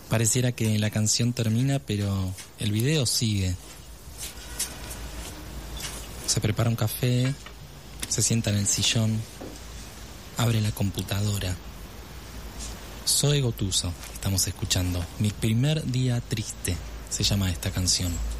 Pareciera que la canción termina, pero el video sigue. Se prepara un café, se sienta en el sillón, abre la computadora. Zoe Gotuso, estamos escuchando. Mi primer día triste, se llama esta canción.